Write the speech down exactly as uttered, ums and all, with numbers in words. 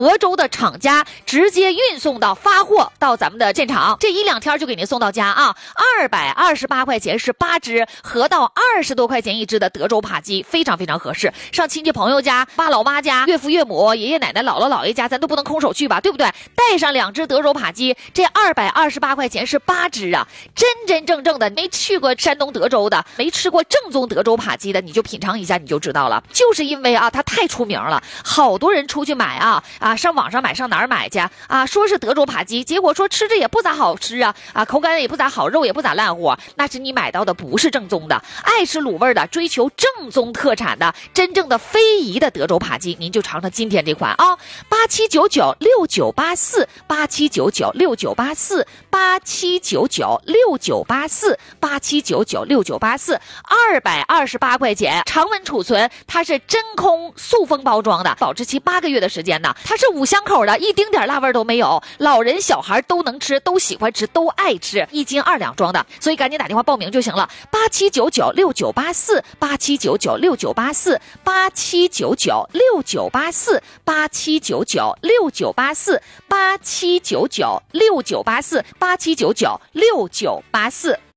德州的厂家直接运送到发货到咱们的现场，这一两天就给您送到家啊！二百二十八块钱是八只，合到二十多块钱一只的德州扒鸡，非常非常合适。上亲戚朋友家、爸老妈家、岳父岳母、爷爷奶奶、姥姥姥爷家，咱都不能空手去吧，对不对？带上两只德州扒鸡，这二百二十八块钱是八只啊！真真正正的，没去过山东德州的，没吃过正宗德州扒鸡的，你就品尝一下，你就知道了。就是因为啊，它太出名了，好多人出去买啊啊，上网上买，上哪儿买去啊？说是德州扒鸡，结果说吃着也不咋好吃啊啊，口感也不咋好，肉也不咋烂乎，那是你买到的不是正宗的。爱吃卤味的，追求正宗特产的，真正的非遗的德州扒鸡，您就尝尝今天这款啊，八七九九六九八四，八七九九六九八四，八七九九六九八四，八七九九六九八四，二百二十八块钱，常温储存，它是真空塑封包装的，保质期八个月的时间呢，它是五香口的，一丁点辣味都没有，老人小孩都能吃，都喜欢吃，都爱吃，一斤二两装的，所以赶紧打电话报名就行了，八七九九六九八四，八七九九六九八四，八七九九六九八四，八七九九六九八四，八七九九六九八四，八七九九六九八四。